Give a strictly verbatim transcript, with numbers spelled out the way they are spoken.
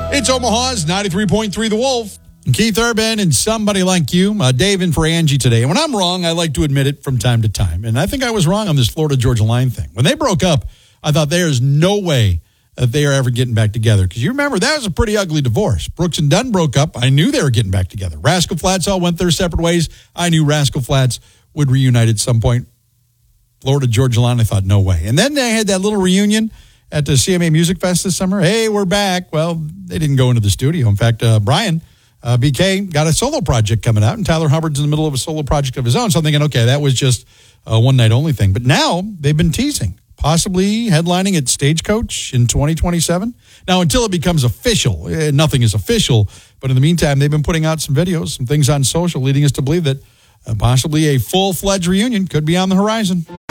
It's Omaha's ninety-three point three The Wolf. Keith Urban and Somebody Like You. Uh, Dave in for Angie today. And when I'm wrong, I like to admit it from time to time. And I think I was wrong on this Florida-Georgia line thing. When they broke up, I thought there's no way that they are ever getting back together. Because you remember, that was a pretty ugly divorce. Brooks and Dunn broke up. I knew they were getting back together. Rascal Flatts all went their separate ways. I knew Rascal Flatts would reunite at some point. Florida-Georgia line, I thought, no way. And then they had that little reunion at the C M A Music Fest this summer. Hey, we're back. Well, they didn't go into the studio. In fact, uh, Brian, uh, B K, got a solo project coming out, and Tyler Hubbard's in the middle of a solo project of his own. So I'm thinking, okay, that was just a one-night-only thing. But now they've been teasing, possibly headlining at Stagecoach in twenty twenty-seven. Now, until it becomes official, eh, nothing is official. But in the meantime, they've been putting out some videos, some things on social, leading us to believe that uh, possibly a full-fledged reunion could be on the horizon.